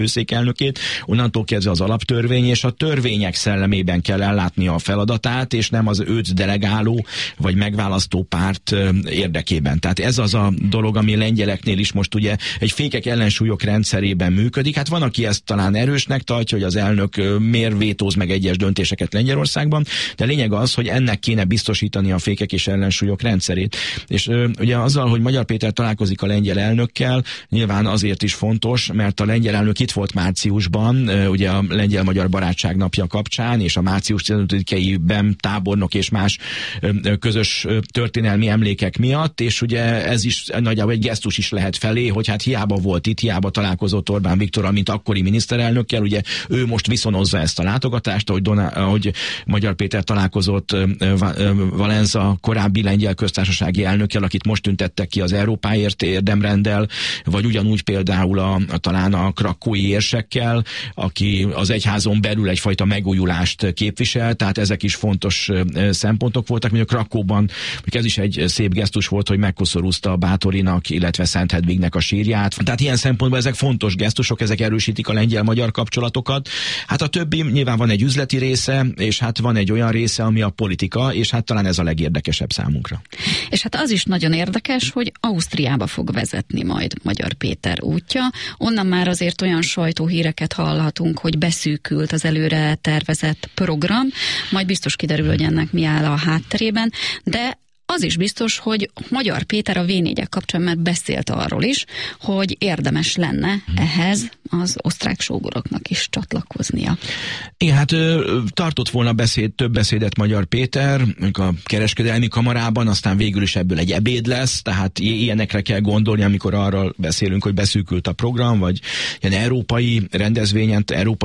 főszékelnökét, onnantól kezdve az alaptörvény és a törvények szellemében kell ellátnia a feladatát, és nem az őt delegáló vagy megválasztó párt érdekében. Tehát ez az a dolog, ami lengyeleknél is most ugye egy fékek ellensúlyok rendszerében működik. Hát van, aki ezt talán erősnek tartja, hogy az elnök miért vétóz meg egyes döntéseket Lengyelországban, de lényeg az, hogy ennek kéne biztosítani a fékek és ellensúlyok rendszerét. És ugye azzal, hogy Magyar Péter találkozik a lengyel elnökkel, nyilván azért is fontos, mert a lengyel elnök itt volt márciusban, ugye a lengyel-magyar barátság napja kapcsán, és a március 15-i tábornok és más közös történelmi emlékek miatt, és ugye ez is nagyjából egy gesztus is lehet felé, hogy hát hiába volt itt, hiába találkozott Orbán Viktorral, mint akkori miniszterelnökkel, ugye ő most viszonozza ezt a látogatást, ahogy Magyar Péter találkozott Valenza korábbi lengyel köztársasági elnökkel, akit most tüntettek ki az Európáért érdemrenddel, vagy ugyanúgy például talán a krakói érsekkel, aki az egyházon belül egyfajta megújulást képvisel, tehát ezek is fontos szempontok voltak, mint a Krakóban, ez is egy szép gesztus volt, hogy megkoszorúzta Báthorinak, illetve Szent Hedvignek a sírját. Tehát ilyen szempontból ezek fontos gesztusok, ezek erősítik a lengyel-magyar kapcsolatokat. Hát a többi nyilván van egy üzleti része, és hát van egy olyan része, ami a politika, és hát talán ez a legérdekesebb számunkra. És hát az is nagyon érdekes, hogy Ausztriába fog vezetni majd Magyar Péter útja. Onnan már azért olyan sajtóhíreket hallhatunk, hogy beszűkült az előre tervezett program, majd biztos kiderül, hogy ennek mi áll a hátterében, de az is biztos, hogy Magyar Péter a V4-ek kapcsán már beszélt arról is, hogy érdemes lenne ehhez az osztrák sógoroknak is csatlakoznia. Igen, hát tartott volna több beszédet Magyar Péter a kereskedelmi kamarában, aztán végül is ebből egy ebéd lesz, tehát ilyenekre kell gondolni, amikor arról beszélünk, hogy beszűkült a program, vagy ilyen európai rendezvényen,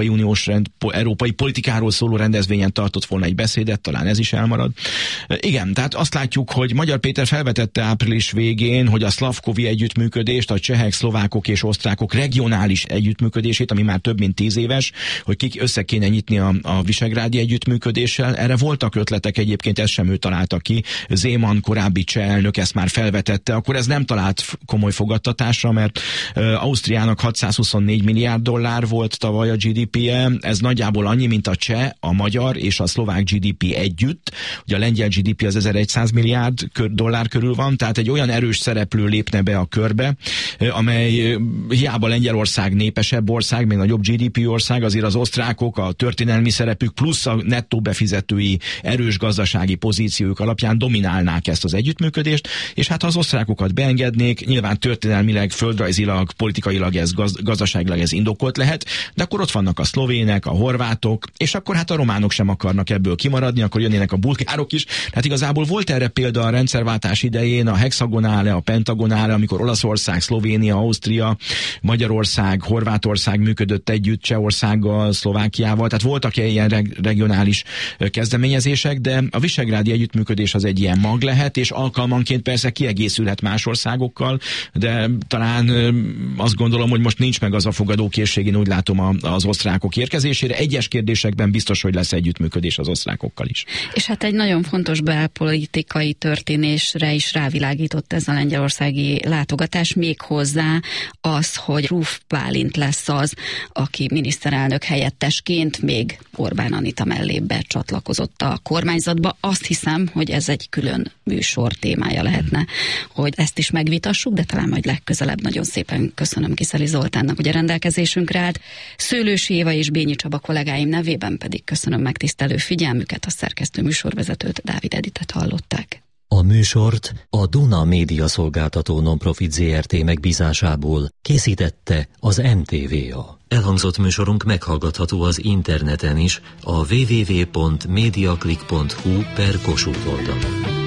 európai politikáról szóló rendezvényen tartott volna egy beszédet, talán ez is elmarad. Igen, tehát azt látjuk, hogy Magyar Péter felvetette április végén, hogy a szlavkovi együttműködést, a csehek, szlovákok és osztrákok regionális együttműködését, ami már több mint 10 éves, hogy össze kéne nyitni a visegrádi együttműködéssel. Erre voltak ötletek, egyébként ezt sem ő találta ki. Zeman, korábbi cseh elnök ezt már felvetette, akkor ez nem talált komoly fogadtatásra, mert Ausztriának 624 milliárd dollár volt tavaly a GDP-je, ez nagyjából annyi, mint a cseh, a magyar és a szlovák GDP együtt. Ugye a lengyel GDP az 1100 milliárd dollár körül van, tehát egy olyan erős szereplő lépne be a körbe, amely hiába Lengyelország népesebb ország, még nagyobb GDP ország, azért az osztrákok a történelmi szerepük plusz a nettó befizetői erős gazdasági pozíciójuk alapján dominálnák ezt az együttműködést, és hát ha az osztrákokat beengednék, nyilván történelmileg, földrajzilag, politikailag ez gazdaságilag ez indokolt lehet, de akkor ott vannak a szlovének, a horvátok, és akkor hát a románok sem akarnak ebből kimaradni, akkor jönnének a bulgárok is. Tehát igazából volt erre példa a rendszerváltás idején, a hexagonále, a pentagonále, amikor Olaszország, Szlovénia, Ausztria, Magyarország, Horvátország működött együtt Csehországgal, Szlovákiával, tehát voltak ilyen regionális kezdeményezések, de a visegrádi együttműködés az egy ilyen mag lehet, és alkalmanként persze kiegészülhet más országokkal, de talán azt gondolom, hogy most nincs meg az a fogadókészség, én úgy látom az osztrákok érkezésére. Egyes kérdésekben biztos, hogy lesz együttműködés az osztrákokkal is. És hát egy nagyon fontos belpolitikai történésre is rávilágított ez a lengyelországi látogatás, méghozzá az, hogy Ruf Bálint lesz az, aki miniszterelnök helyettesként még Orbán Anita mellé becsatlakozott a kormányzatba. Azt hiszem, hogy ez egy külön műsor témája lehetne, hogy ezt is megvitassuk, de talán majd legközelebb. Nagyon szépen köszönöm Kiszeli Zoltánnak, hogy a rendelkezésünkre állt. Szőlősi Éva és Bényi Csaba kollégáim nevében pedig köszönöm megtisztelő figyelmüket, a szerkesztő műsorvezetőt, Dávid Editet hallották. A műsort a Duna Média Szolgáltató Nonprofit Zrt. Megbízásából készítette az NTVA. Elhangzott műsorunk meghallgatható az interneten is, a www.mediaclick.hu/Kossuth oldalon.